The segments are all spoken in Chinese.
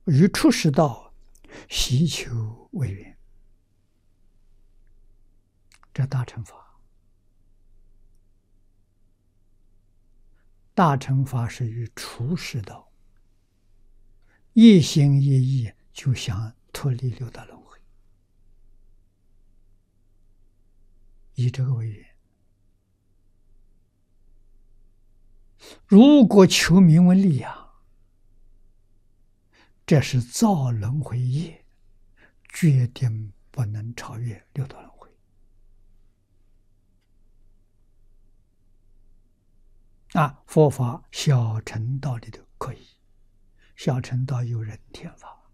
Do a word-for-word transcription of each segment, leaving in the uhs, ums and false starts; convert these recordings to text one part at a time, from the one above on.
于出世道，习求为缘。这大乘法，大乘法是于出世道，一心一意就想脱离六道轮回，以这个为缘。如果求名闻利养，这是造轮回业，决定不能超越六道轮回。啊，佛法小乘道里头可以，小乘道有人天法，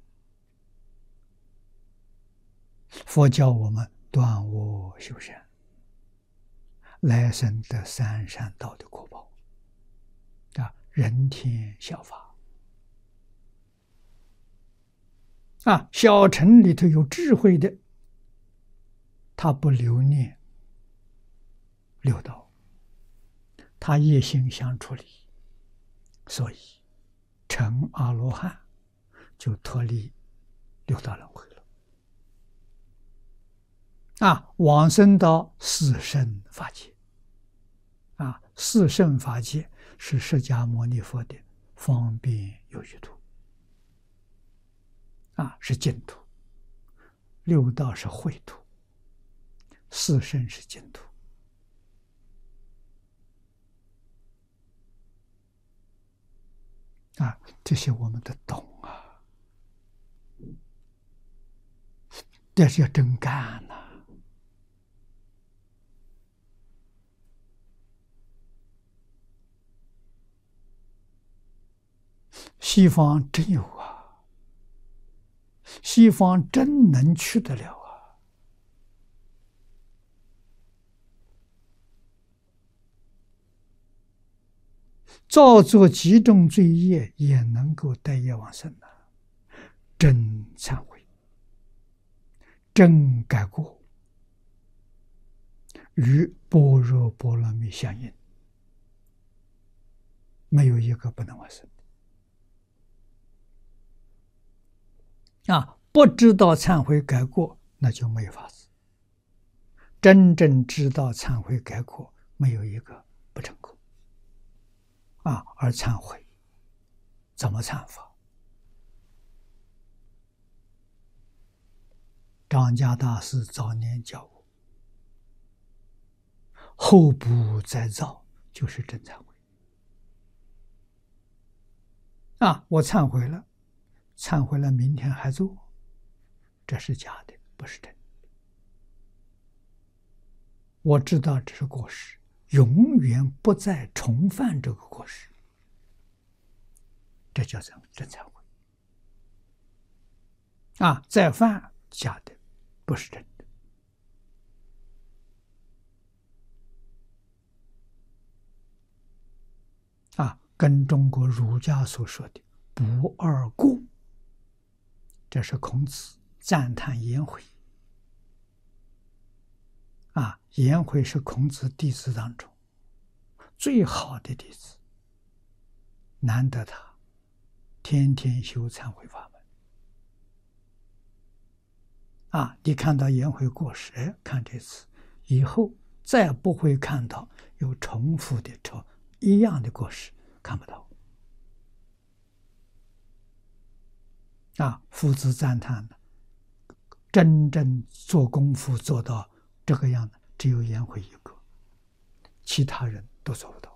佛教我们断恶修善，来生得三善道的果报。啊，人天小法。啊，小乘里头有智慧的，他不留念六道，他一心想处理，所以成阿罗汉就脱离六道轮回了。啊，往生到四圣法界。啊，四圣法界是释迦牟尼佛的方便有余土，啊，是净土；六道是秽土，四圣是净土。啊，这些我们都懂啊，但是要真干呐、啊。西方真有啊，西方真能去得了啊。造作几种罪业也能够带业往生的，真忏悔，真改过，与般若波罗蜜相应，没有一个不能往生的。啊，不知道忏悔改过，那就没有法子。真正知道忏悔改过，没有一个不成功。啊，而忏悔怎么忏法？张家大师早年教我，后不再造，就是真忏悔。啊，我忏悔了，忏悔了，明天还做，这是假的，不是真的。我知道这是过失，永远不再重犯这个过失，这叫真真忏悔。啊，再犯假的，不是真的。啊，跟中国儒家所说的不二过，这是孔子赞叹颜回。啊，颜回是孔子弟子当中最好的弟子，难得他天天修忏悔法门。啊，你看到颜回过世，哎，看这次以后再不会看到有重复的、重一样的过失，看不到。啊，夫子赞叹的，真正做功夫做到这个样子，只有颜回一个，其他人都做不到。